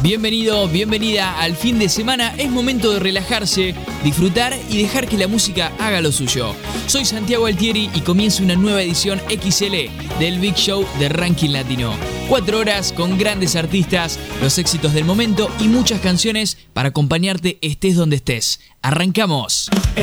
Bienvenido, bienvenida al fin de semana. Es momento de relajarse, disfrutar y dejar que la música haga lo suyo. Soy Santiago Altieri y comienza una nueva edición XL del Big Show de Ranking Latino. 4 horas con grandes artistas, los éxitos del momento y muchas canciones para acompañarte estés donde estés. ¡Arrancamos!